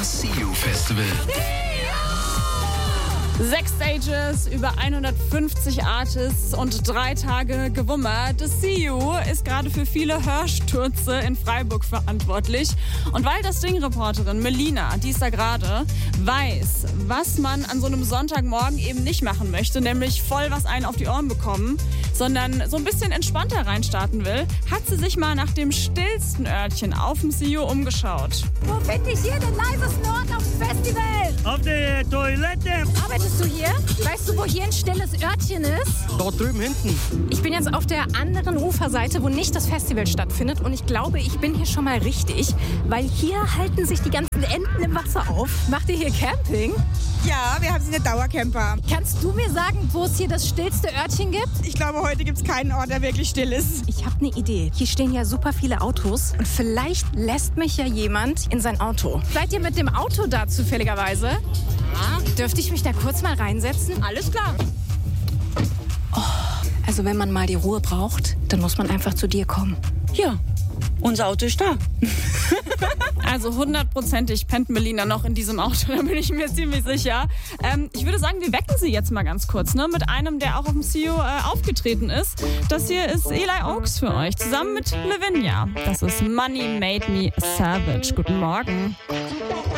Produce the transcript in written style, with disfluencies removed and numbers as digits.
Das See You Festival. 6 Stages, über 150 Artists und 3 Tage gewummert. Das See You ist gerade für viele Hörstürze in Freiburg verantwortlich. Und weil das Ding-Reporterin Melina, die ist da gerade, weiß, was man an so einem Sonntagmorgen eben nicht machen möchte, nämlich voll was einen auf die Ohren bekommen, sondern so ein bisschen entspannter reinstarten will, hat sie sich mal nach dem stillsten Örtchen auf dem See You umgeschaut. Wo finde ich hier den leisesten Ort auf dem Festival? Auf der Toilette. Arbeitest du hier? Weißt du, wo hier ein stilles Örtchen ist? Dort drüben hinten. Ich bin jetzt auf der anderen Uferseite, wo nicht das Festival stattfindet. Und ich glaube, ich bin hier schon mal richtig, weil hier halten sich die ganzen Enten im Wasser auf. Macht ihr hier Camping? Ja, wir haben eine Dauercamper. Kannst du mir sagen, wo es hier das stillste Örtchen gibt? Ich glaube, heute gibt es keinen Ort, der wirklich still ist. Ich habe eine Idee. Hier stehen ja super viele Autos und vielleicht lässt mich ja jemand in sein Auto. Seid ihr mit dem Auto da zufälligerweise? Ja. Dürfte ich mich da kurz mal reinsetzen? Alles klar. Also wenn man mal die Ruhe braucht, dann muss man einfach zu dir kommen. Ja, unser Auto ist da. Also 100%ig pennt Melina noch in diesem Auto, da bin ich mir ziemlich sicher. Ich würde sagen, wir wecken sie jetzt mal ganz kurz, ne? Mit einem, der auch auf dem See You aufgetreten ist. Das hier ist Eli Oaks für euch, zusammen mit Lavinia. Das ist Money Made Me Savage. Guten Morgen.